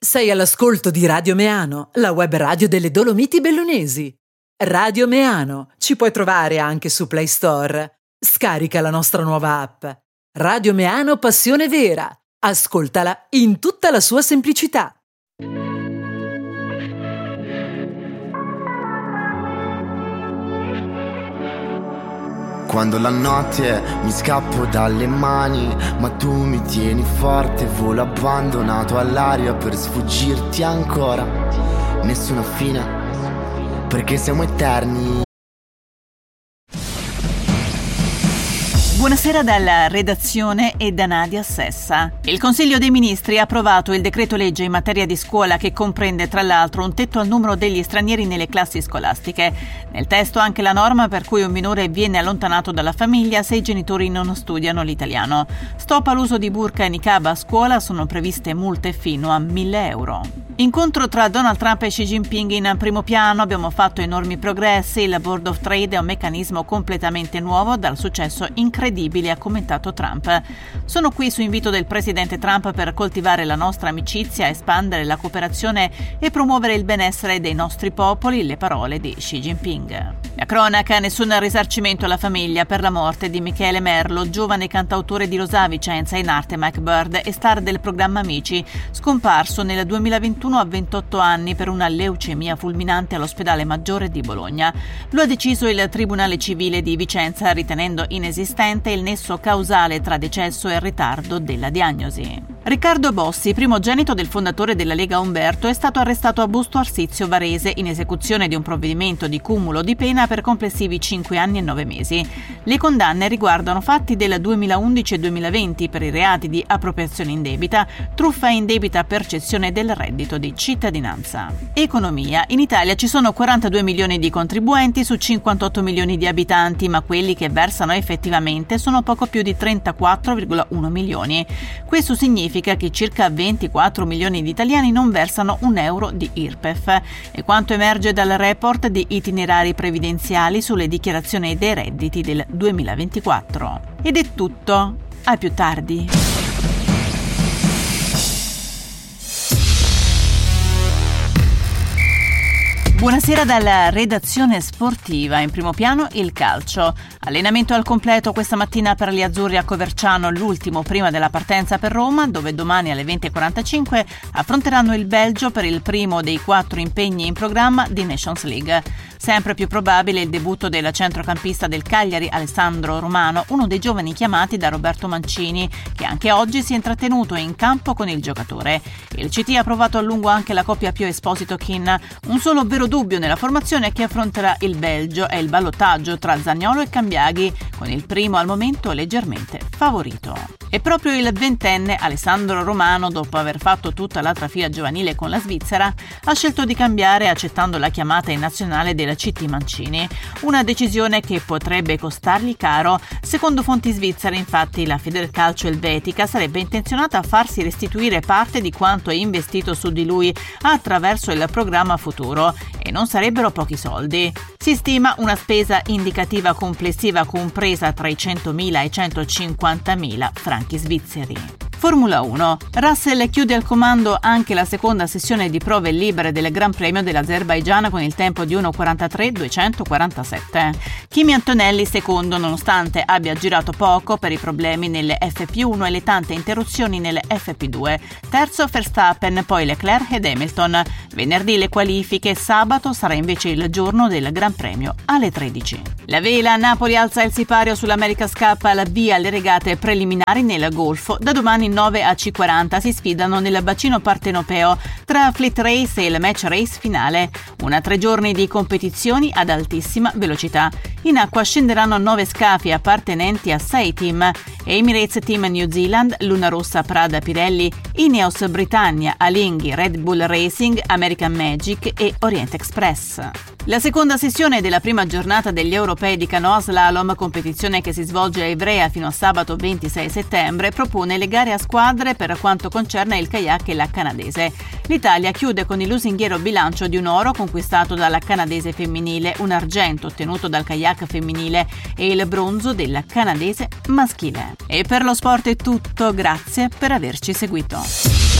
Sei all'ascolto di Radio Meano, la web radio delle Dolomiti Bellunesi. Radio Meano, ci puoi trovare anche su Play Store. Scarica la nostra nuova app. Radio Meano Passione Vera. Ascoltala in tutta la sua semplicità. Quando la notte mi scappo dalle mani, ma tu mi tieni forte, volo abbandonato all'aria per sfuggirti ancora. Nessuna fine, perché siamo eterni. Buonasera dalla redazione e da Nadia Sessa. Il Consiglio dei Ministri ha approvato il decreto legge in materia di scuola che comprende tra l'altro un tetto al numero degli stranieri nelle classi scolastiche. Nel testo anche la norma per cui un minore viene allontanato dalla famiglia se i genitori non studiano l'italiano. Stop all'uso di burqa e niqab a scuola, sono previste multe fino a 1.000 euro. Incontro tra Donald Trump e Xi Jinping in primo piano, abbiamo fatto enormi progressi, il Board of Trade è un meccanismo completamente nuovo dal successo incredibile, ha commentato Trump. Sono qui su invito del presidente Trump per coltivare la nostra amicizia, espandere la cooperazione e promuovere il benessere dei nostri popoli, le parole di Xi Jinping. La cronaca, nessun risarcimento alla famiglia per la morte di Michele Merlo, giovane cantautore di Rosà, Vicenza in arte Mike Bird e star del programma Amici, scomparso nel 2021 a 28 anni per una leucemia fulminante all'ospedale Maggiore di Bologna. Lo ha deciso il Tribunale Civile di Vicenza, ritenendo inesistente il nesso causale tra decesso e ritardo della diagnosi. Riccardo Bossi, primogenito del fondatore della Lega Umberto, è stato arrestato a Busto Arsizio Varese in esecuzione di un provvedimento di cumulo di pena per complessivi 5 anni e 9 mesi. Le condanne riguardano fatti del 2011 e 2020 per i reati di appropriazione indebita, truffa indebita, percezione del reddito di cittadinanza. Economia. In Italia ci sono 42 milioni di contribuenti su 58 milioni di abitanti, ma quelli che versano effettivamente sono poco più di 34,1 milioni. Questo significa che circa 24 milioni di italiani non versano un euro di IRPEF. E quanto emerge dal report di itinerari previdenziali sulle dichiarazioni dei redditi del 2024. Ed è tutto. A più tardi. Buonasera dalla redazione sportiva. In primo piano il calcio. Allenamento al completo questa mattina per gli azzurri a Coverciano, l'ultimo prima della partenza per Roma, dove domani alle 20:45 affronteranno il Belgio per il primo dei 4 impegni in programma di Nations League. Sempre più probabile il debutto del centrocampista del Cagliari Alessandro Romano, uno dei giovani chiamati da Roberto Mancini, che anche oggi si è intrattenuto in campo con il giocatore. Il CT ha provato a lungo anche la coppia Pio Esposito-Chin. Un solo vero dubbio nella formazione che affronterà il Belgio è il ballottaggio tra Zaniolo e Cambiaghi, con il primo al momento leggermente favorito. E proprio il ventenne Alessandro Romano, dopo aver fatto tutta l'altra fila giovanile con la Svizzera, ha scelto di cambiare accettando la chiamata in nazionale della CT Mancini, una decisione che potrebbe costargli caro. Secondo fonti svizzere, infatti, la Federcalcio Elvetica sarebbe intenzionata a farsi restituire parte di quanto è investito su di lui attraverso il programma Futuro, e non sarebbero pochi soldi. Si stima una spesa indicativa complessiva compresa tra i 100.000 e i 150.000 franchi svizzeri. Formula 1. Russell chiude al comando anche la seconda sessione di prove libere del Gran Premio dell'Azerbaigian con il tempo di 1:43.247. Kimi Antonelli secondo, nonostante abbia girato poco per i problemi nelle FP1 e le tante interruzioni nelle FP2. Terzo Verstappen, poi Leclerc ed Hamilton. Venerdì le qualifiche, sabato sarà invece il giorno del Gran Premio alle 13. La vela, Napoli alza il sipario sull'America's Cup al via alle regate preliminari nel Golfo. Da domani 9 a C40 si sfidano nel bacino partenopeo tra Fleet Race e il Match Race finale. 3 giorni di competizioni ad altissima velocità. In acqua scenderanno 9 scafi appartenenti a 6 team: Emirates Team New Zealand, Luna Rossa Prada Pirelli, Ineos Britannia, Alinghi, Red Bull Racing, American Magic e Orient Express. La seconda sessione della prima giornata degli europei di canoa slalom, competizione che si svolge a Ivrea fino a sabato 26 settembre, propone le gare a squadre per quanto concerne il kayak e la canadese. L'Italia chiude con il lusinghiero bilancio di un oro conquistato dalla canadese femminile, un argento ottenuto dal kayak femminile e il bronzo della canadese maschile. E per lo sport è tutto, grazie per averci seguito.